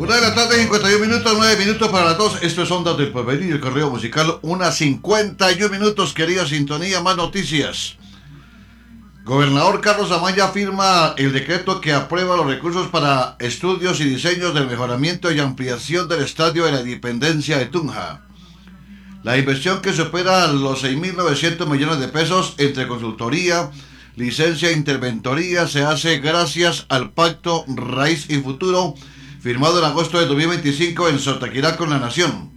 1 de la tarde, 51 minutos, 9 minutos para las 2. Esto es Ondas del Porvenir, el correo musical. 1:51 minutos, querida sintonía. Más noticias. Gobernador Carlos Amaya firma el decreto que aprueba los recursos para estudios y diseños del mejoramiento y ampliación del Estadio de la Independencia de Tunja. La inversión, que supera los 6.900 millones de pesos entre consultoría, licencia e interventoría, se hace gracias al Pacto Raíz y Futuro firmado en agosto de 2025 en Sotaquirá con la Nación.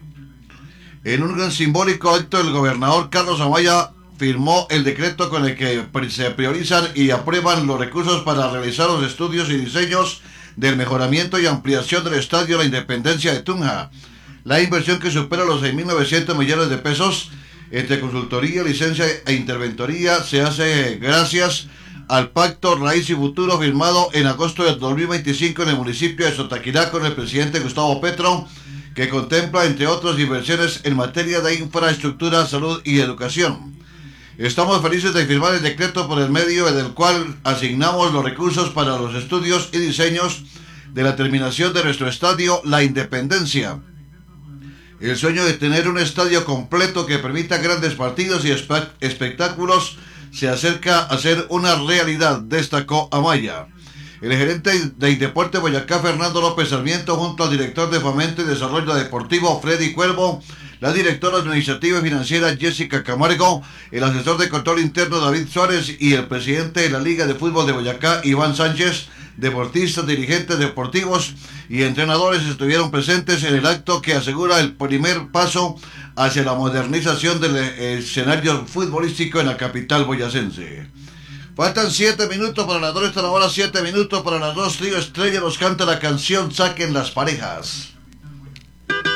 En un gran simbólico acto, el gobernador Carlos Amaya firmó el decreto con el que se priorizan y aprueban los recursos para realizar los estudios y diseños del mejoramiento y ampliación del Estadio de la Independencia de Tunja. La inversión, que supera los 6.900 millones de pesos entre consultoría, licencia e interventoría, se hace gracias al Pacto Raíz y Futuro firmado en agosto de 2025 en el municipio de Sotaquirá con el presidente Gustavo Petro, que contempla, entre otras, inversiones en materia de infraestructura, salud y educación. Estamos felices de firmar el decreto por el medio del cual asignamos los recursos para los estudios y diseños de la terminación de nuestro estadio La Independencia. El sueño de tener un estadio completo que permita grandes partidos y espectáculos se acerca a ser una realidad, destacó Amaya. El gerente de Indeporte Boyacá, Fernando López Sarmiento, junto al director de Fomento y Desarrollo Deportivo, Freddy Cuervo, la directora administrativa y financiera, Jessica Camargo, el asesor de control interno, David Suárez, y el presidente de la Liga de Fútbol de Boyacá, Iván Sánchez, deportistas, dirigentes deportivos y entrenadores estuvieron presentes en el acto que asegura el primer paso hacia la modernización del escenario futbolístico en la capital boyacense. Faltan 7 minutos para las 2, esta hora 7 minutos para las 2. Trío Estrella nos canta la canción Saquen las Parejas.